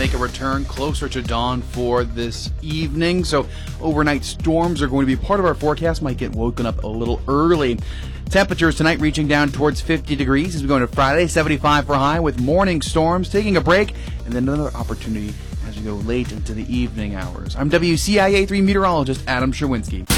make a return closer to dawn for this evening. So overnight storms are going to be part of our forecast. Might get woken up a little early. Temperatures tonight reaching down towards 50 degrees as we go into Friday, 75 for high with morning storms taking a break and then another opportunity as we go late into the evening hours. I'm WCIA 3 meteorologist Adam Sherwinski.